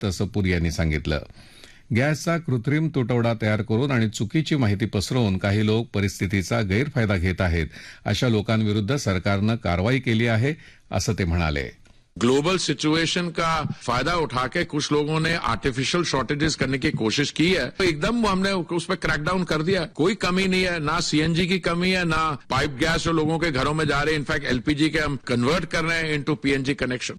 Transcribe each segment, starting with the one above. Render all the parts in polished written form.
तसं पुरी यांनी सांगितलं. गॅसचा कृत्रिम तुटवडा तयार करून आणि चुकीची माहिती पसरवून काही लोक परिस्थितीचा गैरफायदा घेत आहेत. अशा लोकांविरुद्ध सरकारनं कारवाई केली आहे, असं ते म्हणाले. ग्लोबल सिचुएशन का फायदा उठा के कुछ लोगों ने आर्टिफिशियल शॉर्टेजेस करने की कोशिश की है, तो एकदम हमने उस पर क्रैकडाउन कर दिया. कोई कमी नहीं है, ना सीएनजी की कमी है, ना पाइप गैस जो लोगों के घरों में जा रहे हैं. इनफैक्ट एलपीजी के हम कन्वर्ट कर रहे हैं इनटू पीएनजी कनेक्शन.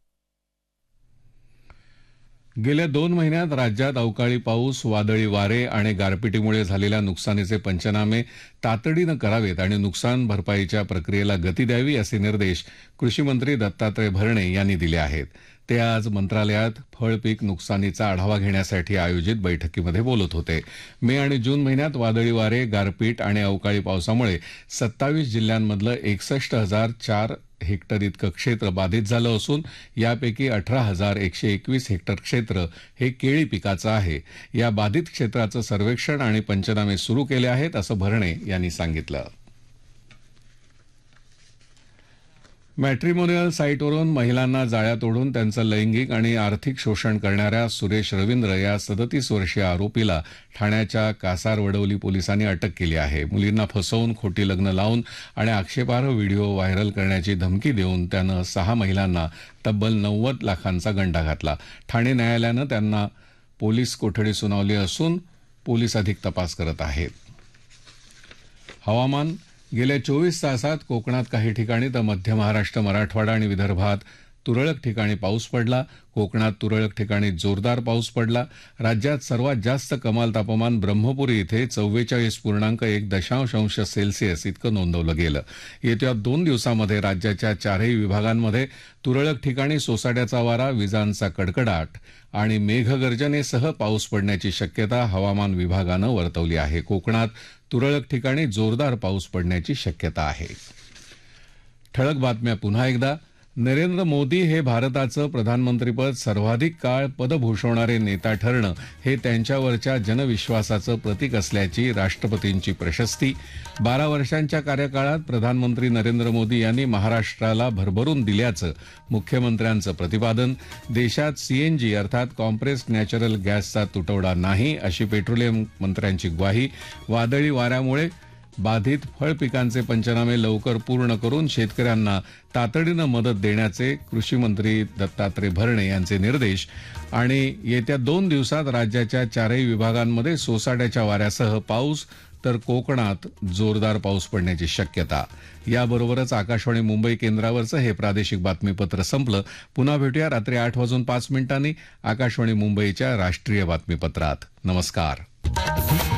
गेल्या 2 महिन्यात राज्यात अवकाळी पाऊस, वादळी वारे आणि गारपिटीमुळे झालेल्या नुकसानीचे पंचनामे तातडीनं करावेत आणि नुकसान भरपाईच्या प्रक्रियेला गती द्यावी, असे निर्देश कृषीमंत्री दत्तात्रय भरणे यांनी दिले आहेत. ते आज मंत्रालयात फळपीक नुकसानीचा आढावा घेण्यासाठी आयोजित बैठकीमध्ये बोलत होते. मे आणि जून महिन्यात वादळी वारे, गारपीट आणि अवकाळी पावसामुळे 27 जिल्ह्यांमधलं 61,004 हेक्टर इतकं क्षेत्र बाधित झालं असून यापैकी 18,121 हेक्टर क्षेत्र हे केळी पिकाचं आहे. या बाधित क्षेत्राचं सर्वेक्षण आणि पंचनामे सुरू केले आहेत, असं भरणे यांनी सांगितलं. मॅट्रिमोनियल साईटवरून महिलांना जाळ्यात ओढून त्यांचं लैंगिक आणि आर्थिक शोषण करणाऱ्या सुरेश रवींद्र या 37 वर्षीय आरोपीला ठाण्याच्या कासारवडवली पोलिसांनी अटक केली आहे. मुलींना फसवून खोटी लग्न लावून आणि आक्षेपार्ह व्हिडिओ व्हायरल करण्याची धमकी देऊन त्यानं 6 महिलांना तब्बल 90 लाखांचा गंडा घातला. ठाणे न्यायालयानं त्यांना पोलीस कोठडी सुनावली असून पोलीस अधिक तपास करत आहेत. हवामान. गेल्या 24 तासात कोकणात काही ठिकाणी तर मध्य महाराष्ट्र, मराठवाडा आणि विदर्भात तुरळक ठिकाणी पाऊस पडला. कोकणात तुरळक ठिकाणी जोरदार पाऊस पडला. राज्यात सर्वात जास्त कमाल तापमान ब्रह्मपुरी इथे 44.1 अंश सेल्सिअस इतकं नोंदवलं गेलं. येत्या 2 दिवसांमध्ये राज्याच्या 4ही विभागांमध्ये तुरळक ठिकाणी सोसाट्याचा वारा, विजांचा कडकडाट आणि मेघगर्जनेसह पाऊस पडण्याची शक्यता हवामान विभागानं वर्तवली आहे. कोकणात तुरळक ठिकाणी जोरदार पाऊस पडण्याची शक्यता आहे. ठळक बातम्या पुन्हा एकदा. नरेंद्र मोदी हे भारताचं प्रधानमंत्रीपद सर्वाधिक काळ पदभूषवणारे नेता ठरणं हे त्यांच्यावरच्या जनविश्वासाचं प्रतीक असल्याची राष्ट्रपतींची प्रशस्ती. 12 वर्षांच्या कार्यकाळात प्रधानमंत्री नरेंद्र मोदी यांनी महाराष्ट्राला भरभरून दिल्याचं मुख्यमंत्र्यांचं प्रतिपादन. देशात सीएनजी अर्थात कॉम्प्रेस्ड नॅचरल गॅसचा तुटवडा नाही, अशी पेट्रोलियम मंत्र्यांची ग्वाही. वादळी वाऱ्यामुळे बाधित फळ पिकांचे पंचनामे लवकर पूर्ण करून शेतकऱ्यांना तातडीनं मदत देण्याचे कृषीमंत्री दत्तात्रय भरणे यांचे निर्देश. आणि येत्या 2 दिवसात राज्याच्या 4ही विभागांमध्ये सोसाट्याच्या वाऱ्यासह पाऊस तर कोकणात जोरदार पाऊस पडण्याची शक्यता. याबरोबरच आकाशवाणी मुंबई केंद्रावरचं हे प्रादेशिक बातमीपत्र संपलं. पुन्हा भेटूया रात्री 8:05 आकाशवाणी मुंबईच्या राष्ट्रीय बातमीपत्रात. नमस्कार.